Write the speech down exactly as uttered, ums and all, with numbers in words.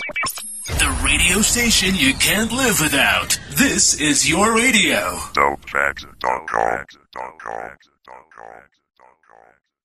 The radio station you can't live without. This is your radio. Dope facts dot com.